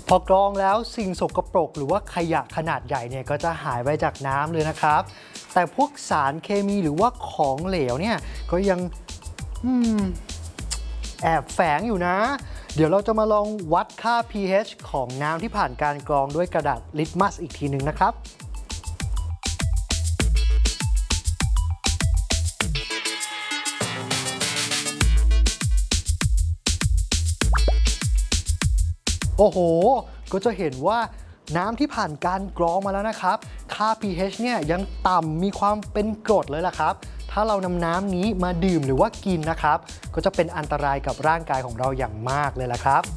พอกรองแล้วสิ่งสกปรกหรือว่าขยะขนาดใหญ่เนี่ยก็จะหายไปจากน้ำเลยนะครับแต่พวกสารเคมีหรือว่าของเหลวเนี่ยก็ยังแอบแฝงอยู่นะเดี๋ยวเราจะมาลองวัดค่า pH ของน้ำที่ผ่านการกรองด้วยกระดาษลิตมัสอีกทีหนึ่งนะครับโอ้โหก็จะเห็นว่าน้ำที่ผ่านการกรองมาแล้วนะครับค่า pH เนี่ยยังต่ำมีความเป็นกรดเลยล่ะครับถ้าเรานำน้ำนี้มาดื่มหรือว่ากินนะครับก็จะเป็นอันตรายกับร่างกายของเราอย่างมากเลยล่ะครับ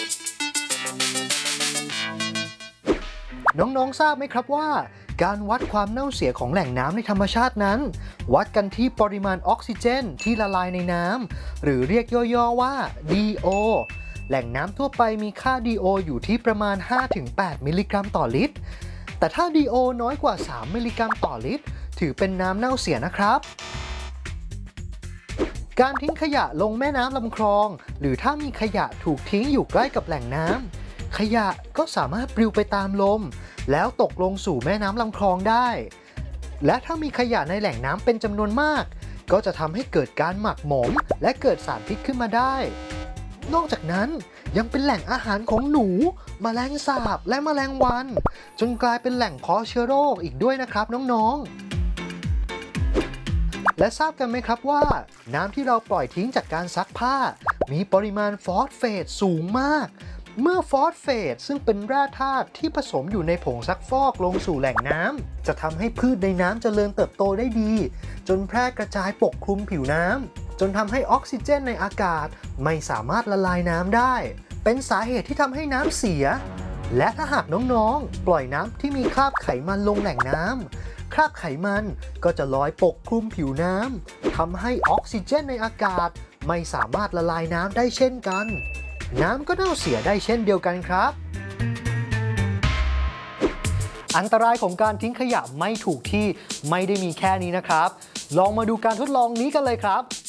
น้องๆทราบไหมครับว่าการวัดความเน่าเสียของแหล่งน้ำในธรรมชาตินั้นวัดกันที่ปริมาณออกซิเจนที่ละลายในน้ำหรือเรียกย่อๆว่า DO แหล่งน้ำทั่วไปมีค่า DO อยู่ที่ประมาณ 5-8 มิลลิกรัมต่อลิตรแต่ถ้า DO น้อยกว่า 3 มิลลิกรัมต่อลิตรถือเป็นน้ำเน่าเสียนะครับการทิ้งขยะลงแม่น้ำลำคลองหรือถ้ามีขยะถูกทิ้งอยู่ใกล้กับแหล่งน้ำขยะก็สามารถปลิวไปตามลมแล้วตกลงสู่แม่น้ำลำคลองได้และถ้ามีขยะในแหล่งน้ำเป็นจำนวนมากก็จะทำให้เกิดการหมักหมมและเกิดสารพิษขึ้นมาได้นอกจากนั้นยังเป็นแหล่งอาหารของหนูแมลงสาบและแมลงวันจนกลายเป็นแหล่งเพาะเชื้อโรคอีกด้วยนะครับน้องๆและทราบกันไหมครับว่าน้ำที่เราปล่อยทิ้งจากการซักผ้ามีปริมาณฟอสเฟตสูงมากเมื่อฟอสเฟตซึ่งเป็นแร่ธาตุที่ผสมอยู่ในผงซักฟอกลงสู่แหล่งน้ำจะทำให้พืชในน้ำเจริญเติบโตได้ดีจนแพร่กระจายปกคลุมผิวน้ำจนทำให้ออกซิเจนในอากาศไม่สามารถละลายน้ำได้เป็นสาเหตุที่ทำให้น้ำเสียและถ้าหากน้องๆปล่อยน้ำที่มีคราบไขมันลงแหล่งน้ำคราบไขมันก็จะลอยปกคลุมผิวน้ำทำให้ออกซิเจนในอากาศไม่สามารถละลายน้ำได้เช่นกันน้ำก็เน่าเสียได้เช่นเดียวกันครับอันตรายของการทิ้งขยะไม่ถูกที่ไม่ได้มีแค่นี้นะครับลองมาดูการทดลองนี้กันเลยครับ